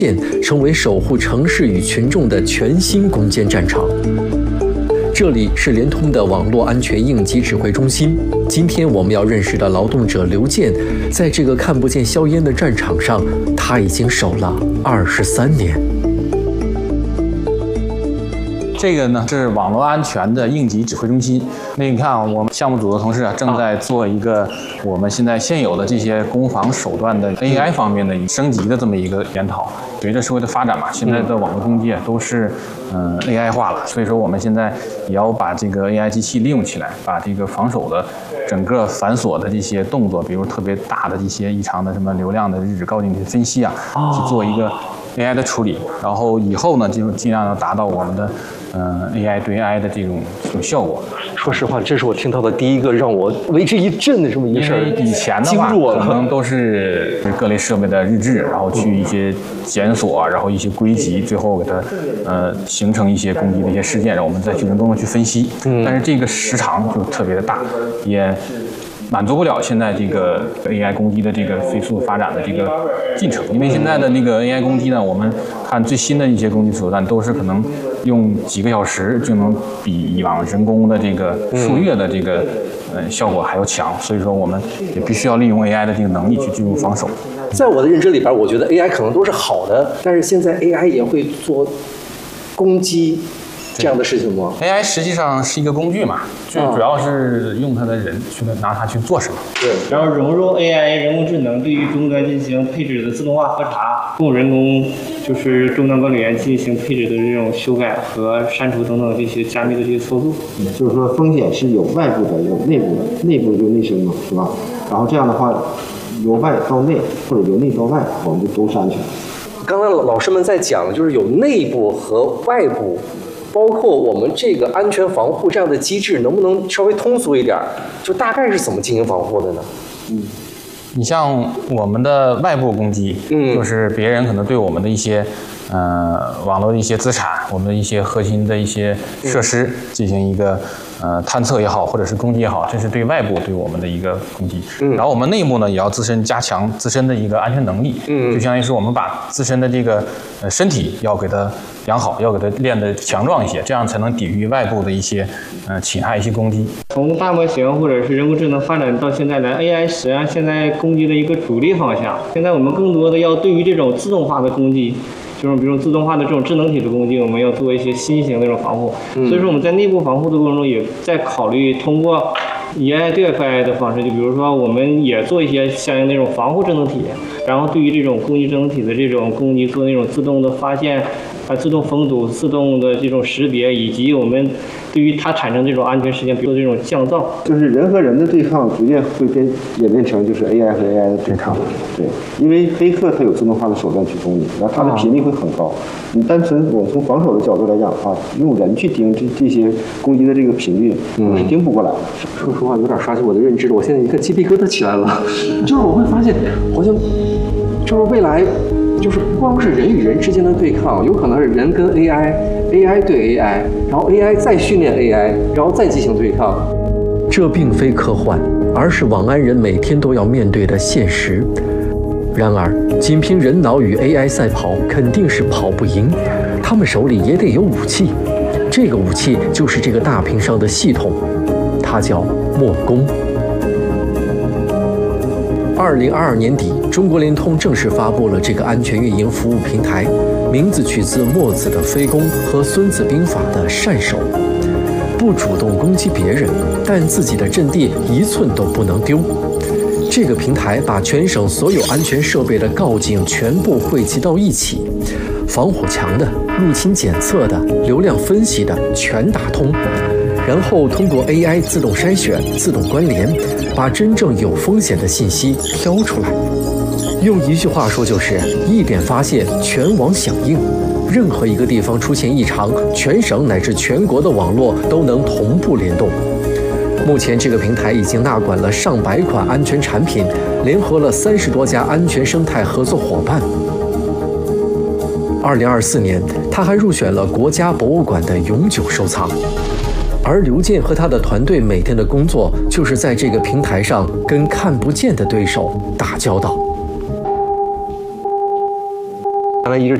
成为守护城市与群众的全新攻坚战场。这里是联通的网络安全应急指挥中心。今天我们要认识的劳动者刘健，在这个看不见硝烟的战场上，他已经守了23年。 这个呢是网络安全的应急指挥中心。那你看啊，我们项目组的同事正在做一个我们现在现有的这些攻防手段的 AI 方面的升级的这么一个研讨。随着社会的发展嘛，现在的网络攻击都是AI 化了，所以说我们现在也要把这个 AI 机器利用起来，把这个防守的整个繁琐的这些动作，比如特别大的一些异常的什么流量的日志高精的分析啊，去做一个 AI 的处理，然后以后呢就尽量要达到我们的AI 对 AI 的这种效果。 说实话，这是我听到的第一个让我为之一振的这么一个事儿。 以前的话，可能都是各类设备的日志，然后去一些检索，然后一些归集，最后给它形成一些攻击的一些事件，让我们在过程中去分析。但是这个时长就特别的大，也满足不了现在这个 AI 攻击的这个飞速发展的这个进程。因为现在的那个 AI 攻击呢，我们看最新的一些攻击手段都是可能用几个小时就能比以往人工的这个数月的这个效果还要强，所以说我们也必须要利用 AI 的这个能力去进入防守。 在我的认知里边，我觉得 AI 可能都是好的，但是现在 AI 也会做攻击这样的事情吗？ AI 实际上是一个工具嘛，就主要是用它的人去拿它去做什么。 对， 然后融入 AI 人工智能，对于终端进行配置的自动化核查，供人工就是终端管理员进行配置的这种修改和删除等等这些加密的这些操作。 就是说风险是有外部的，有内部的，内部就内生嘛，是吧？然后这样的话，由外到内或者由内到外，我们就都是安全。 刚才老师们在讲，就是有内部和外部。包括我们这个安全防护这样的机制，能不能稍微通俗一点？就大概是怎么进行防护的呢？ 你像我们的外部攻击，就是别人可能对我们的一些网络的一些资产，我们的一些核心的一些设施进行一个探测也好，或者是攻击也好，这是对外部对我们的一个攻击。然后我们内部呢，也要自身加强自身的一个安全能力。就相当于是我们把自身的这个身体要给它养好，要给它练得强壮一些，这样才能抵御外部的一些侵害、一些攻击。 从大模型或者是人工智能发展到现在来 ，AI 实际上现在攻击的一个主力方向。现在我们更多的要对于这种自动化的攻击，就是比如自动化的这种智能体的攻击，我们要做一些新型的这种防护。所以说我们在内部防护的过程中，也在考虑通过以 AI 对 AI 的方式，就比如说我们也做一些相应的那种防护智能体，然后对于这种攻击智能体的这种攻击做那种自动的发现。自动封堵、自动的这种识别，以及我们对于它产生这种安全事件，比如这种降噪， 就是人和人的对抗逐渐会演变成就是 AI 和 AI 的对抗。对，因为黑客它有自动化的手段去攻你，然后它的频率会很高。你单纯我从防守的角度来讲的话，用人去盯这些攻击的这个频率，我是盯不过来的。 说实话，有点刷新我的认知了。我现在一看鸡皮疙瘩起来了，就是我会发现，好像就是未来。就是不光是人与人之间的对抗，有可能是人跟 AI 对 AI， 然后 AI 再训练 AI， 然后再进行对抗。这并非科幻，而是网安人每天都要面对的现实。然而，仅凭人脑与 AI 赛跑，肯定是跑不赢。他们手里也得有武器，这个武器就是这个大屏上的系统，它叫墨攻。2022年底，中国联通正式发布了这个安全运营服务平台，名字取自墨子的飞攻和孙子兵法的善守。不主动攻击别人，但自己的阵地一寸都不能丢。这个平台把全省所有安全设备的告警全部汇集到一起，防火墙的、入侵检测的、流量分析的全打通。然后通过 AI 自动筛选、自动关联，把真正有风险的信息挑出来。用一句话说，就是一点发现，全网响应。任何一个地方出现异常，全省乃至全国的网络都能同步联动。目前，这个平台已经纳管了上百款安全产品，联合了30多家安全生态合作伙伴。2024年，它还入选了国家博物馆的永久收藏。而刘健和他的团队每天的工作，就是在这个平台上跟看不见的对手打交道。 来一直